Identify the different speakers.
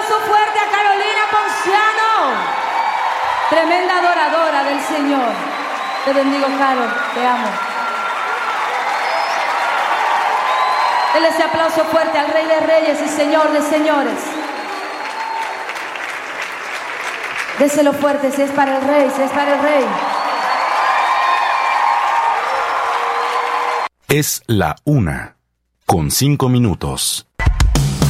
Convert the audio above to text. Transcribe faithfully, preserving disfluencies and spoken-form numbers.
Speaker 1: aplauso fuerte a Carolina Ponciano, tremenda adoradora del Señor. Te bendigo, Carol, te amo. Denle ese aplauso fuerte al Rey de Reyes y Señor de Señores. Déselo fuerte si es para el Rey, si es para el Rey.
Speaker 2: Es la una, con cinco minutos.